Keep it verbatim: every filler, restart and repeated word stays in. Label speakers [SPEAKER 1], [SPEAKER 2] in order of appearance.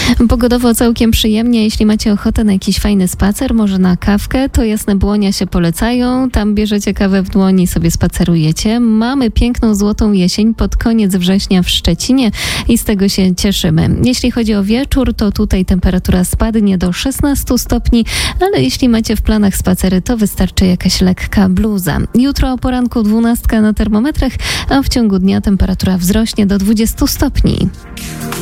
[SPEAKER 1] Pogodowo całkiem przyjemnie, jeśli macie ochotę na jakiś fajny spacer, może na kawkę, to Jasne Błonia się polecają. Tam bierzecie kawę w dłoni i sobie spacerujecie. Mamy piękną złotą jesień pod koniec września w Szczecinie i z tego się cieszymy. Jeśli chodzi o wieczór, to tutaj temperatura spadnie do szesnastu stopni, ale jeśli macie w planach spacery, to wystarczy jakaś lekka bluza. Jutro o poranku dwunastka na termometrach, a w ciągu dnia temperatura wzrośnie do dwudziestu stopni.